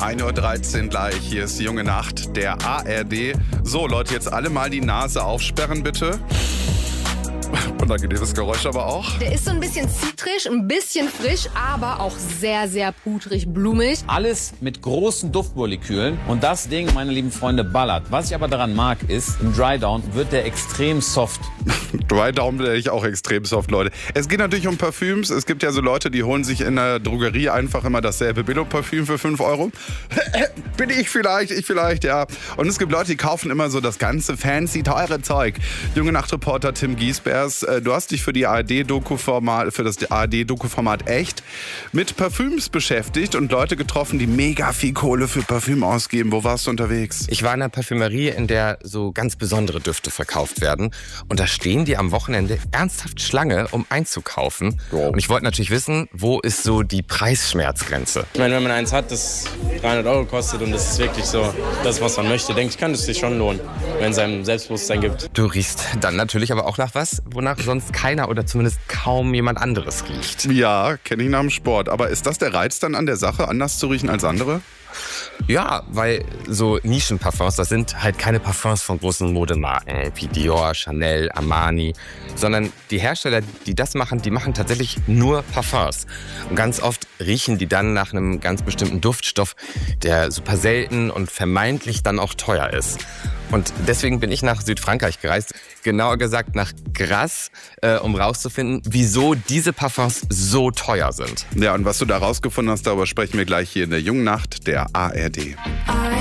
1:13 Uhr gleich. Hier ist die junge Nacht der ARD. So, Leute, jetzt alle mal die Nase aufsperren, bitte. Unangenehmes Geräusch aber auch. Der ist so ein bisschen zitrisch, ein bisschen frisch, aber auch sehr, sehr pudrig, blumig. Alles mit großen Duftmolekülen. Und das Ding, meine lieben Freunde, ballert. Was ich aber daran mag, ist, im Drydown wird der extrem soft. Drydown bin ich auch extrem soft, Leute. Es geht natürlich um Parfüms. Es gibt ja so Leute, die holen sich in der Drogerie einfach immer dasselbe Billo-Parfüm für 5 Euro. Bin ich vielleicht, ja. Und es gibt Leute, die kaufen immer so das ganze fancy, teure Zeug. Junge Nachtreporter Tim Giesbers, du hast dich für das ARD-Doku-Format Echt mit Parfüms beschäftigt und Leute getroffen, die mega viel Kohle für Parfüm ausgeben. Wo warst du unterwegs? Ich war in einer Parfümerie, in der so ganz besondere Düfte verkauft werden. Und da stehen die am Wochenende ernsthaft Schlange, um einzukaufen. Wow. Und ich wollte natürlich wissen, wo ist so die Preisschmerzgrenze? Ich meine, wenn man eins hat, das 300 Euro kostet und das ist wirklich so das, was man möchte, denke ich, kann es sich schon lohnen, wenn es einem Selbstbewusstsein gibt. Du riechst dann natürlich aber auch nach was, wonach sonst keiner oder zumindest kaum jemand anderes riecht. Ja, kenne ich nach dem Sport. Aber ist das der Reiz dann an der Sache, anders zu riechen als andere? Ja, weil so Nischenparfums, das sind halt keine Parfums von großen Modemarken wie Dior, Chanel, Armani, sondern die Hersteller, die das machen, die machen tatsächlich nur Parfums. Und ganz oft riechen die dann nach einem ganz bestimmten Duftstoff, der super selten und vermeintlich dann auch teuer ist. Und deswegen bin ich nach Südfrankreich gereist, genauer gesagt nach Grasse, um rauszufinden, wieso diese Parfums so teuer sind. Ja, und was du da rausgefunden hast, darüber sprechen wir gleich hier in der jungen Nacht der ARD.